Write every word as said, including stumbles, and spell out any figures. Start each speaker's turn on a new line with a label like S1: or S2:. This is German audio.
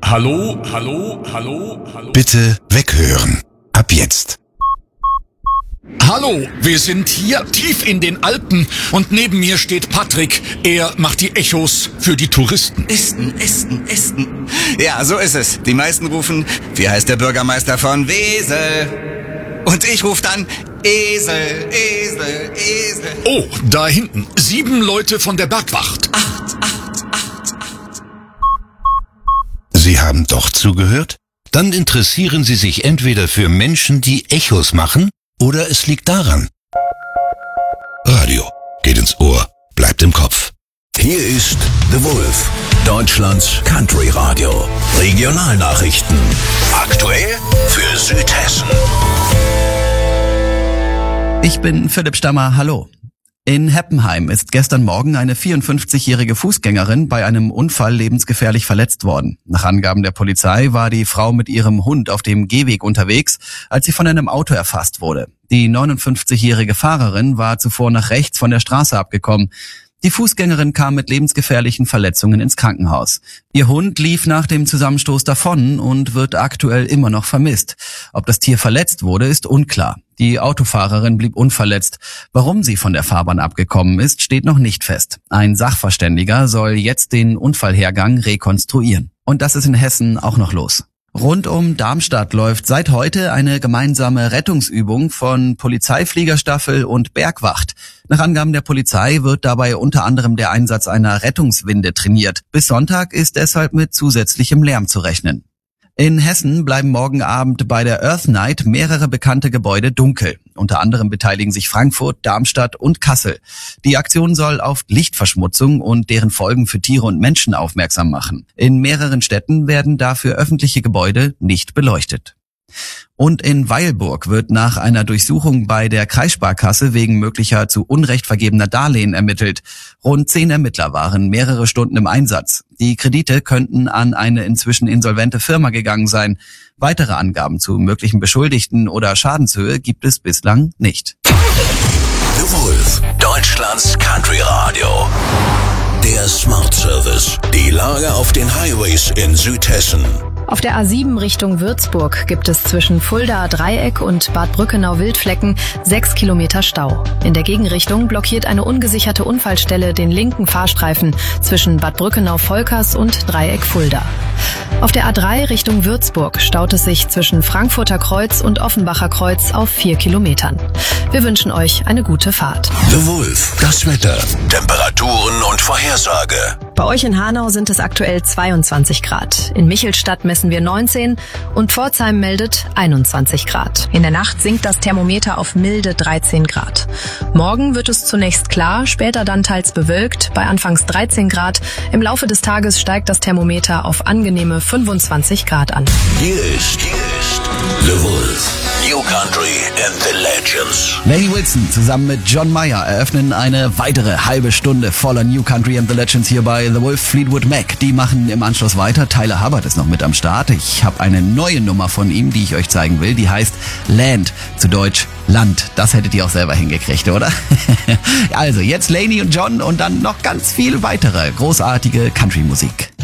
S1: Hallo, hallo, hallo, hallo.
S2: Bitte weghören. Ab jetzt.
S1: Hallo, wir sind hier tief in den Alpen und neben mir steht Patrick. Er macht die Echos für die Touristen.
S3: Esten, Esten, Esten. Ja, so ist es. Die meisten rufen, wie heißt der Bürgermeister von Wesel? Und ich rufe dann Esel, Esel, Esel.
S1: Oh, da hinten. Sieben Leute von der Bergwacht.
S3: Acht, acht, acht, acht.
S2: Sie haben doch zugehört? Dann interessieren Sie sich entweder für Menschen, die Echos machen, oder es liegt daran. Radio geht ins Ohr, bleibt im Kopf.
S4: Hier ist The Wolf, Deutschlands Country Radio. Regionalnachrichten. Aktuell für Südhessen.
S5: Ich bin Philipp Stammer, hallo. In Heppenheim ist gestern Morgen eine vierundfünfzigjährige Fußgängerin bei einem Unfall lebensgefährlich verletzt worden. Nach Angaben der Polizei war die Frau mit ihrem Hund auf dem Gehweg unterwegs, als sie von einem Auto erfasst wurde. Die neunundfünfzigjährige Fahrerin war zuvor nach rechts von der Straße abgekommen. Die Fußgängerin kam mit lebensgefährlichen Verletzungen ins Krankenhaus. Ihr Hund lief nach dem Zusammenstoß davon und wird aktuell immer noch vermisst. Ob das Tier verletzt wurde, ist unklar. Die Autofahrerin blieb unverletzt. Warum sie von der Fahrbahn abgekommen ist, steht noch nicht fest. Ein Sachverständiger soll jetzt den Unfallhergang rekonstruieren. Und das ist in Hessen auch noch los. Rund um Darmstadt läuft seit heute eine gemeinsame Rettungsübung von Polizeifliegerstaffel und Bergwacht. Nach Angaben der Polizei wird dabei unter anderem der Einsatz einer Rettungswinde trainiert. Bis Sonntag ist deshalb mit zusätzlichem Lärm zu rechnen. In Hessen bleiben morgen Abend bei der Earth Night mehrere bekannte Gebäude dunkel. Unter anderem beteiligen sich Frankfurt, Darmstadt und Kassel. Die Aktion soll auf Lichtverschmutzung und deren Folgen für Tiere und Menschen aufmerksam machen. In mehreren Städten werden dafür öffentliche Gebäude nicht beleuchtet. Und in Weilburg wird nach einer Durchsuchung bei der Kreissparkasse wegen möglicher zu Unrecht vergebener Darlehen ermittelt. Rund zehn Ermittler waren mehrere Stunden im Einsatz. Die Kredite könnten an eine inzwischen insolvente Firma gegangen sein. Weitere Angaben zu möglichen Beschuldigten oder Schadenshöhe gibt es bislang nicht.
S4: The Wolf, Deutschlands Country Radio. Der Smart Service. Die Lage auf den Highways in Südhessen.
S6: Auf der A sieben Richtung Würzburg gibt es zwischen Fulda Dreieck und Bad Brückenau-Wildflecken sechs Kilometer Stau. In der Gegenrichtung blockiert eine ungesicherte Unfallstelle den linken Fahrstreifen zwischen Bad Brückenau-Volkers und Dreieck Fulda. Auf der A drei Richtung Würzburg staut es sich zwischen Frankfurter Kreuz und Offenbacher Kreuz auf vier Kilometern. Wir wünschen euch eine gute Fahrt.
S4: The Wolf, das Wetter, Temperaturen und Vorhersage.
S6: Bei euch in Hanau sind es aktuell zweiundzwanzig Grad. In Michelstadt messen wir neunzehn und Pforzheim meldet einundzwanzig Grad. In der Nacht sinkt das Thermometer auf milde dreizehn Grad. Morgen wird es zunächst klar, später dann teils bewölkt, bei anfangs dreizehn Grad. Im Laufe des Tages steigt das Thermometer auf angenehme fünfundzwanzig Grad an.
S4: Hier ist, hier ist The Wolf, New Country and the Legends.
S5: Lenny Wilson zusammen mit John Mayer eröffnen eine weitere halbe Stunde voller New Country and the Legends hier bei The Wolf. Fleetwood Mac, die machen im Anschluss weiter. Tyler Hubbard ist noch mit am Start. Ich habe eine neue Nummer von ihm, die ich euch zeigen will. Die heißt Land, zu Deutsch Land. Das hättet ihr auch selber hingekriegt, oder? Also jetzt Lenny und John und dann noch ganz viel weitere großartige Country-Musik.